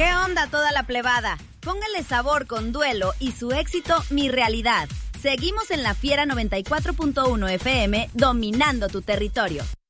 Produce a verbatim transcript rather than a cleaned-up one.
¿Qué onda toda la plebada? Póngale sabor con Duelo y su éxito Mi Realidad. Seguimos en La Fiera noventa y cuatro punto uno F M, dominando tu territorio.